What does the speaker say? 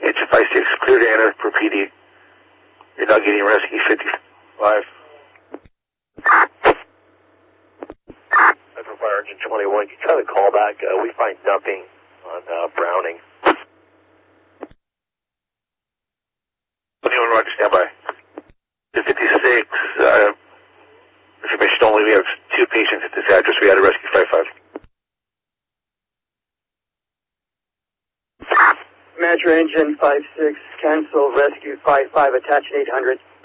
Engine 56, clear to enter per PD. You're now getting rescue 55. That's Fire Engine 21. You try to call back. We find nothing on Browning. 21, Roger, stand by. 56, information only. We have 2 patients at this address. We had a rescue 55. Metro Engine 56, cancel rescue 55, attach 800.